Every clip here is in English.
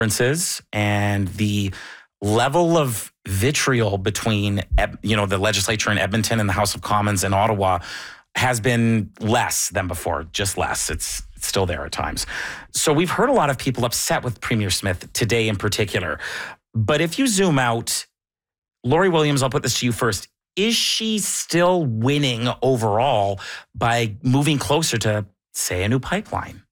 differences and the level of vitriol between, the legislature in Edmonton and the House of Commons in Ottawa has been less than before, just less. It's still there at times. So we've heard a lot of people upset with Premier Smith today in particular. But if you zoom out, Lori Williams, I'll put this to you first. Is she still winning overall by moving closer to, say, a new pipeline?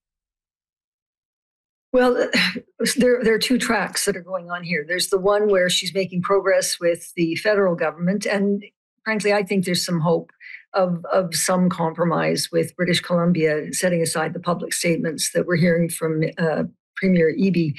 Well, there are two tracks that are going on here. There's the one where she's making progress with the federal government. And frankly, I think there's some hope of some compromise with British Columbia, setting aside the public statements that we're hearing from Premier Eby.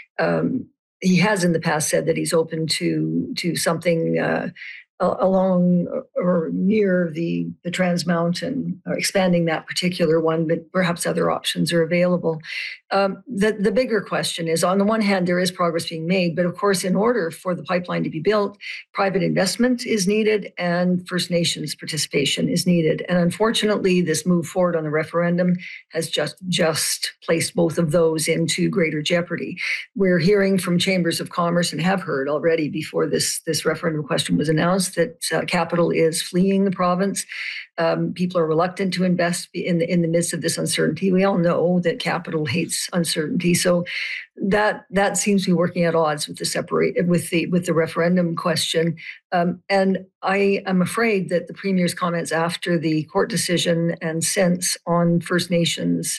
He has in the past said that he's open to something along or near the Trans Mountain, expanding that particular one, but perhaps other options are available. The bigger question is, on the one hand, there is progress being made, but of course, in order for the pipeline to be built, private investment is needed and First Nations participation is needed. And unfortunately, this move forward on the referendum has just placed both of those into greater jeopardy. We're hearing from chambers of commerce, and have heard already before this referendum question was announced, that capital is fleeing the province. People are reluctant to invest in the midst of this uncertainty. We all know that capital hates uncertainty, so that seems to be working at odds with the referendum question. And I am afraid that the Premier's comments after the court decision and since on First Nations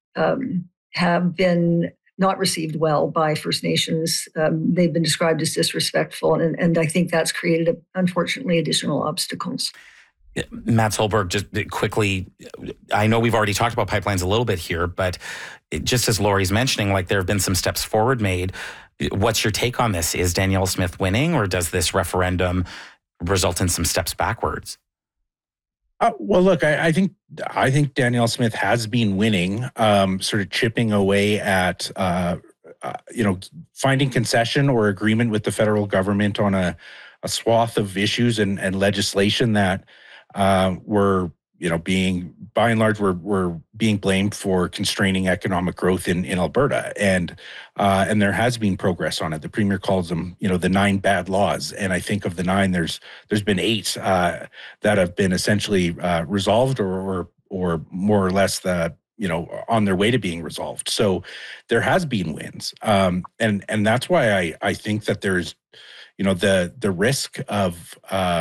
have been not received well by First Nations. They've been described as disrespectful, and I think that's created, unfortunately, additional obstacles. Matt Solberg, just quickly, I know we've already talked about pipelines a little bit here, but just as Lori's mentioning, there have been some steps forward made. What's your take on this? Is Danielle Smith winning, or does this referendum result in some steps backwards? Well, look, I think Danielle Smith has been winning, sort of chipping away at, finding concession or agreement with the federal government on a swath of issues and legislation that were, being, by and large, were being blamed for constraining economic growth in Alberta. And there has been progress on it. The Premier calls them, the 9 bad laws. And I think of the 9, there's been 8 that have been essentially resolved or more or less on their way to being resolved. So there has been wins. And that's why I think that there's, the risk of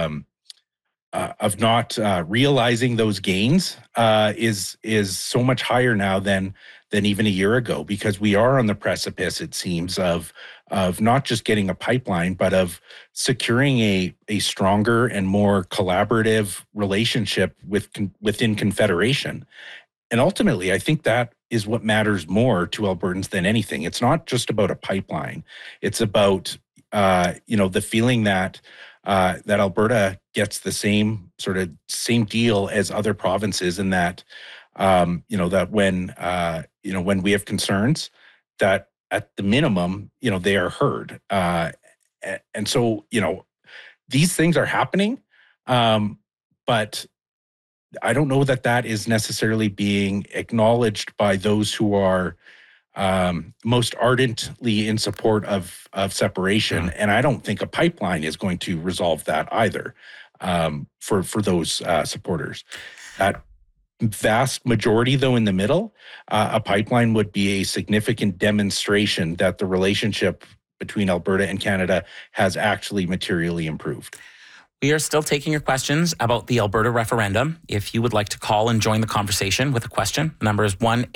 not realizing those gains is so much higher now than even a year ago, because we are on the precipice, it seems, of not just getting a pipeline, but of securing a stronger and more collaborative relationship within Confederation. And ultimately, I think that is what matters more to Albertans than anything. It's not just about a pipeline. It's about the feeling that Alberta gets the same deal as other provinces, and that that when we have concerns, that at the minimum they are heard, and so these things are happening, but I don't know that is necessarily being acknowledged by those who are most ardently in support of separation. And I don't think a pipeline is going to resolve that either, for those supporters. That vast majority, though, in the middle, a pipeline would be a significant demonstration that the relationship between Alberta and Canada has actually materially improved. We are still taking your questions about the Alberta referendum. If you would like to call and join the conversation with a question, the number is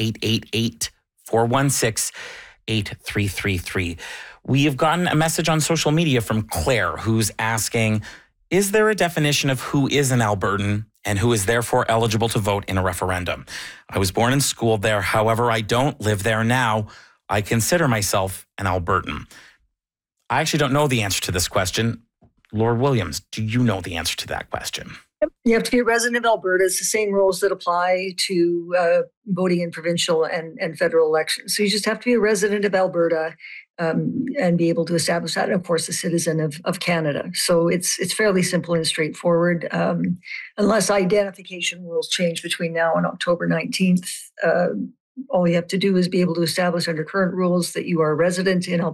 1-888-416-8333. We have gotten a message on social media from Claire, who's asking, is there a definition of who is an Albertan and who is therefore eligible to vote in a referendum? I was born and schooled there. However, I don't live there now. I consider myself an Albertan. I actually don't know the answer to this question. Lord Williams, do you know the answer to that question? You have to be a resident of Alberta. It's the same rules that apply to voting in provincial and federal elections. So you just have to be a resident of Alberta and be able to establish that, and of course, a citizen of Canada. So it's fairly simple and straightforward, unless identification rules change between now and October 19th. all you have to do is be able to establish under current rules that you are a resident in